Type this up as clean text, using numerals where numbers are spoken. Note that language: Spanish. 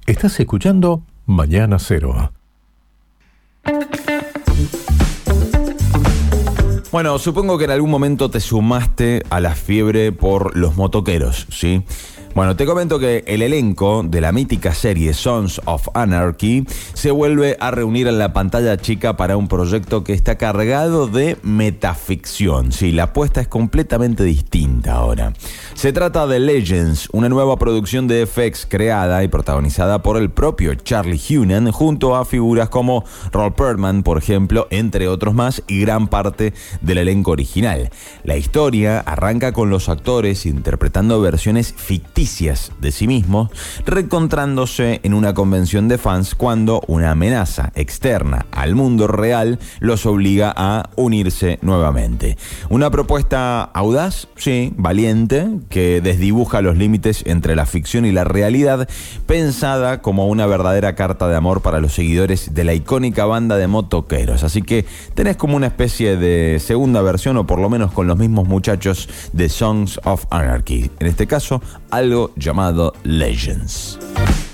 Estás escuchando Mañana Cero. Bueno, supongo que en algún momento te sumaste a la fiebre por los motoqueros, ¿sí? Bueno, te comento que el elenco de la mítica serie Sons of Anarchy se vuelve a reunir en la pantalla chica para un proyecto que está cargado de metaficción. Sí, la apuesta es completamente distinta ahora. Se trata de Legends, una nueva producción de FX creada y protagonizada por el propio Charlie Hunnam, junto a figuras como Ron Perlman, por ejemplo, entre otros más, y gran parte del elenco original. La historia arranca con los actores interpretando versiones ficticias de sí mismos, reencontrándose en una convención de fans cuando una amenaza externa al mundo real los obliga a unirse nuevamente. Una propuesta audaz, sí, valiente, que desdibuja los límites entre la ficción y la realidad, pensada como una verdadera carta de amor para los seguidores de la icónica banda de motoqueros. Así que tenés como una especie de segunda versión, o por lo menos con los mismos muchachos de Sons of Anarchy. En este caso, algo llamado Legends.